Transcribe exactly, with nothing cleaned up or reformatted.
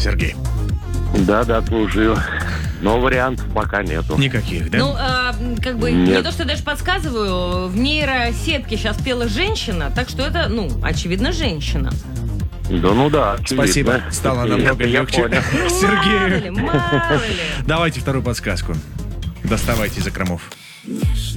Сергей? Да-да, слушаю. Но вариантов пока нету. Никаких, да? Ну, а, как бы, Нет. не то, что даже подсказываю, в нейросетке сейчас пела женщина, так что это, ну, очевидно, женщина. Да ну да. Спасибо, очевидно. стало намного Это я легче. понял. Мало ли, Сергею. мало ли. Давайте вторую подсказку. Доставайте из закромов.